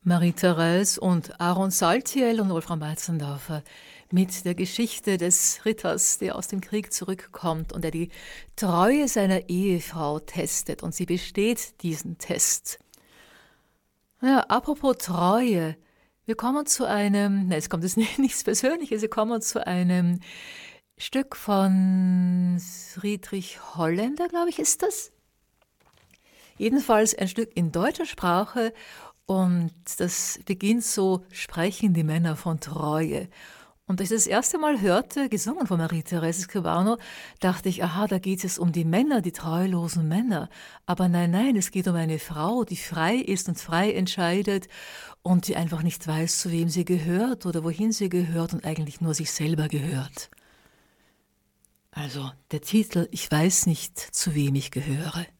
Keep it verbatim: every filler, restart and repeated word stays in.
Marie-Therese und Aaron Saltiel und Wolfram Weitzendorfer mit der Geschichte des Ritters, der aus dem Krieg zurückkommt und der die Treue seiner Ehefrau testet. Und sie besteht diesen Test. Ja, apropos Treue, wir kommen zu einem, nein, es kommt jetzt nichts Persönliches, wir kommen zu einem Stück von Friedrich Holländer, glaube ich, ist das. Jedenfalls ein Stück in deutscher Sprache. Und das beginnt so, sprechen die Männer von Treue. Und als ich das erste Mal hörte, gesungen von Marie-Therese Scribano, dachte ich, aha, da geht es um die Männer, die treulosen Männer. Aber nein, nein, es geht um eine Frau, die frei ist und frei entscheidet und die einfach nicht weiß, zu wem sie gehört oder wohin sie gehört und eigentlich nur sich selber gehört. Also der Titel, ich weiß nicht, zu wem ich gehöre.